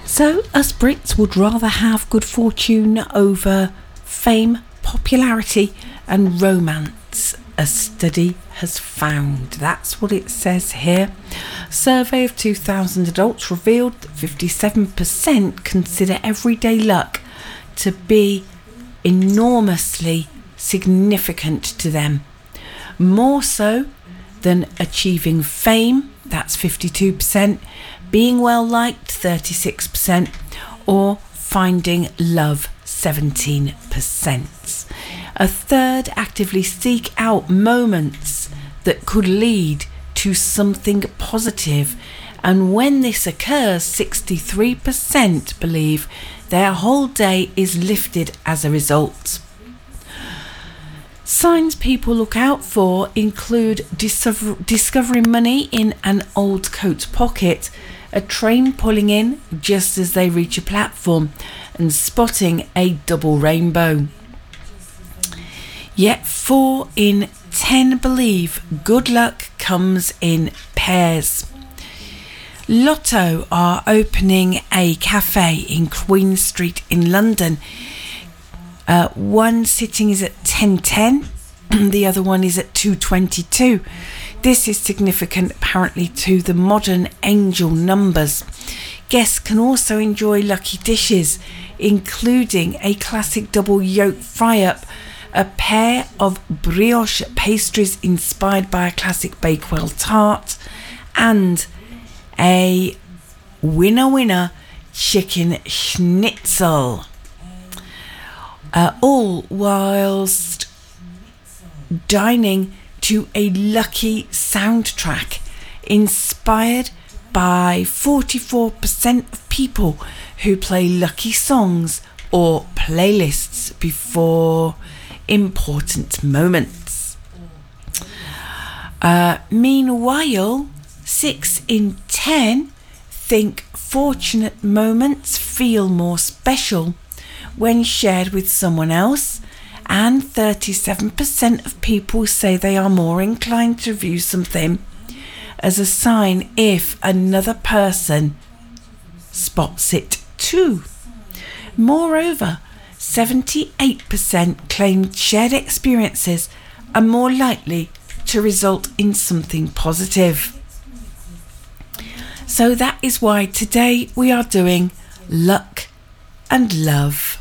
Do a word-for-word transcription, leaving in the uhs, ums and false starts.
So us Brits would rather have good fortune over fame, popularity and romance, a study has found. That's what it says here. A survey of two thousand adults revealed that fifty-seven percent consider everyday luck to be enormously significant to them, more so than achieving fame, that's fifty-two percent, being well liked, thirty-six percent, or finding love, seventeen percent. A third actively seek out moments that could lead to something positive, and when this occurs, sixty-three percent believe their whole day is lifted as a result. Signs people look out for include discover- discovering money in an old coat pocket, a train pulling in just as they reach a platform, and spotting a double rainbow. Yet four in ten believe good luck comes in pairs. Lotto are opening a cafe in Queen Street in London. Uh, one sitting is at ten ten, the other one is at two twenty-two. This is significant apparently to the modern angel numbers. Guests can also enjoy lucky dishes, including a classic double yolk fry-up, a pair of brioche pastries inspired by a classic Bakewell tart, and a winner winner chicken schnitzel. Uh, all whilst dining to a lucky soundtrack inspired by forty-four percent of people who play lucky songs or playlists before important moments. Uh, meanwhile, six in ten think fortunate moments feel more special when shared with someone else, and thirty-seven percent of people say they are more inclined to view something as a sign if another person spots it too. Moreover, seventy-eight percent claim shared experiences are more likely to result in something positive. So that is why today we are doing luck and love.